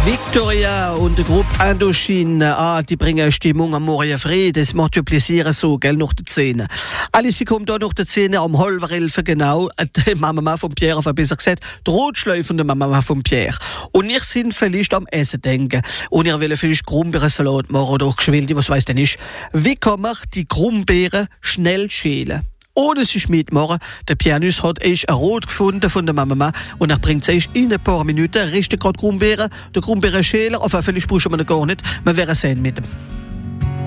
Victoria und die Gruppe Indochine, die bringen Stimmung am Morgen früh. Das macht ja Plaisir so, gell, nach der 10. Alice kommt da nach der 10 um 10:30 genau. Die Mama von Pierre, oder besser gesagt, die Rotschläufe der Mama von Pierre. Und ihr sind vielleicht am Essen denken. Und ihr wollt vielleicht Grumbeerensalat machen oder auch Geschwilde, was weiss denn nicht. Wie kann man die Grumbeeren schnell schälen? Ohne sich mitmachen. Der Pianist hat echt ein Rot gefunden von der Mama und er bringt sich in ein paar Minuten richtig gerade Grumbeeren. Der Grumbeerenschäler, auf jeden Fall brauchen wir ihn gar nicht. Wir werden sehen mit dem.